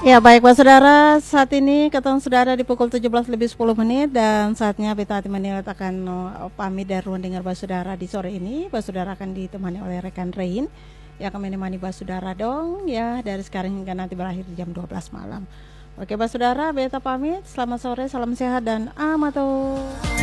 Ya baik Pak Saudara, saat ini ketemu Saudara di pukul 17 lebih 10 menit dan saatnya Beta Hati Manilet akan pamit dari ruang dengar Pak Saudara di sore ini. Pak Saudara akan ditemani oleh rekan Rein yang akan menemani Pak Saudara dong ya dari sekarang hingga nanti berakhir di jam 12 malam. Oke Pak Saudara, Beta pamit, selamat sore, salam sehat dan amato.